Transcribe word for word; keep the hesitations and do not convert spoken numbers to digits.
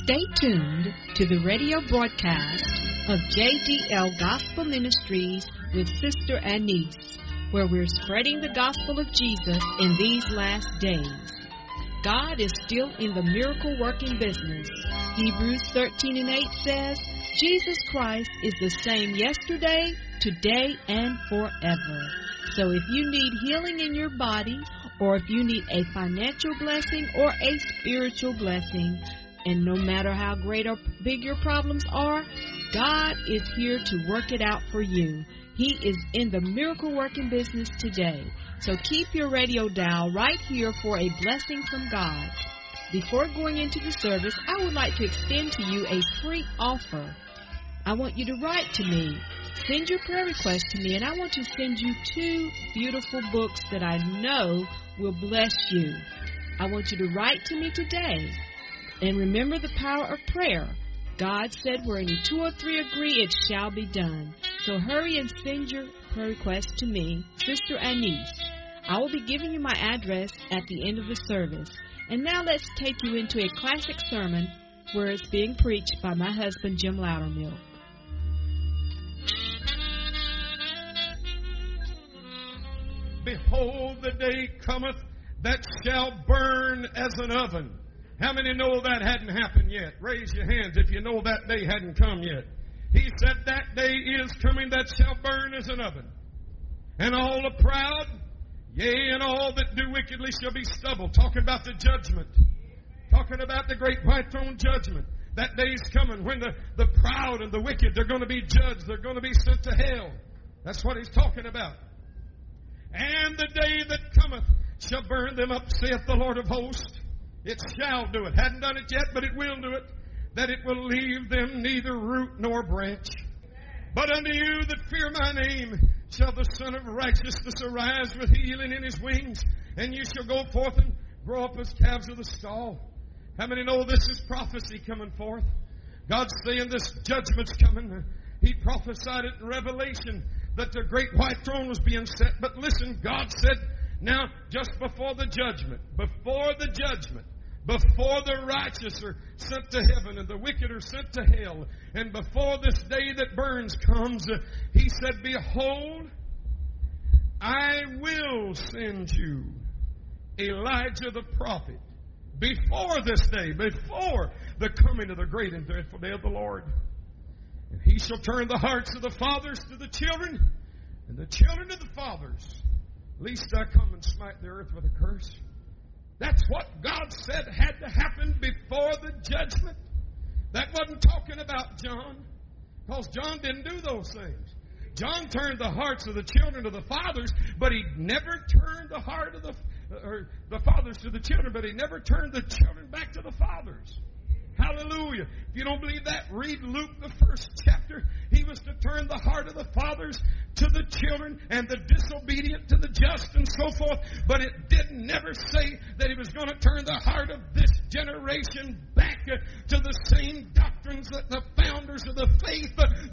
Stay tuned to the radio broadcast of J D L Gospel Ministries with Sister Anise, where we're spreading the gospel of Jesus in these last days. God is still in the miracle-working business. Hebrews thirteen and eight says, Jesus Christ is the same yesterday, today, and forever. So if you need healing in your body, or if you need a financial blessing or a spiritual blessing, and no matter how great or big your problems are, God is here to work it out for you. He is in the miracle-working business today. So keep your radio dial right here for a blessing from God. Before going into the service, I would like to extend to you a free offer. I want you to write to me. Send your prayer request to me, and I want to send you two beautiful books that I know will bless you. I want you to write to me today. And remember the power of prayer. God said, where any two or three agree, it shall be done. So hurry and send your prayer request to me, Sister Anise. I will be giving you my address at the end of the service. And now let's take you into a classic sermon where it's being preached by my husband, Jim Loudermilk. Behold, the day cometh that shall burn as an oven. How many know that hadn't happened yet? Raise your hands if you know that day hadn't come yet. He said that day is coming that shall burn as an oven. And all the proud, yea, and all that do wickedly shall be stubble. Talking about the judgment. Talking about the great white throne judgment. That day's coming when the, the proud and the wicked, they're going to be judged. They're going to be sent to hell. That's what he's talking about. And the day that cometh shall burn them up, saith the Lord of hosts. It shall do it. Hadn't done it yet, but it will do it. That it will leave them neither root nor branch. But unto you that fear my name shall the Son of Righteousness arise with healing in his wings. And you shall go forth and grow up as calves of the stall. How many know this is prophecy coming forth? God's saying this judgment's coming. He prophesied it in Revelation that the great white throne was being set. But listen, God said, now, just before the judgment, before the judgment, before the righteous are sent to heaven and the wicked are sent to hell, and before this day that burns comes, uh, he said, behold, I will send you Elijah the prophet before this day, before the coming of the great and dreadful day of the Lord. And he shall turn the hearts of the fathers to the children, and the children to the fathers, lest I come and smite the earth with a curse. That's what God said had to happen before the judgment. That wasn't talking about John, because John didn't do those things. John turned the hearts of the children to the fathers, but he never turned the heart of the or the fathers to the children, but he never turned the children back to the fathers. Hallelujah. If you don't believe that, read Luke, the first chapter. He was to turn the heart of the fathers to the children and the disobedient to the just and so forth. But it did never say that he was going to turn the heart of this generation back to the same doctrines that the founders of the faith